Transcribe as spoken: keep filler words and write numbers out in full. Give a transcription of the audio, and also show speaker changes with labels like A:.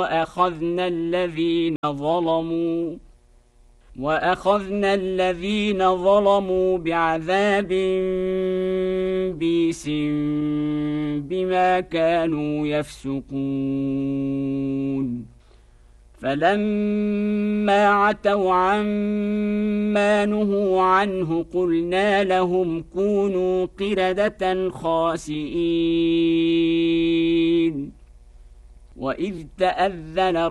A: وأخذنا الذين ظلموا وأخذنا الذين ظلموا بعذاب بئيس بما كانوا يفسقون فلما عتوا عما نهوا عنه قلنا لهم كونوا قردة خاسئين وإذ تأذن